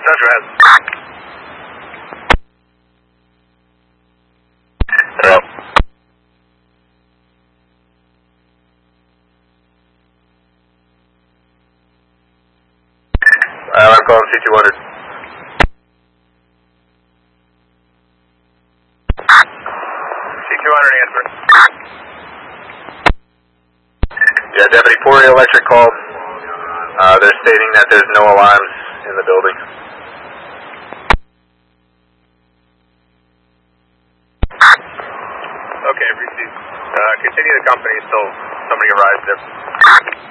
Central has. Hello. I'm calling C200. C200 answer. Yeah, Deputy Pori Electric called. They're stating that there's no alarms in the building. Okay, received. Continue the company until somebody arrives there.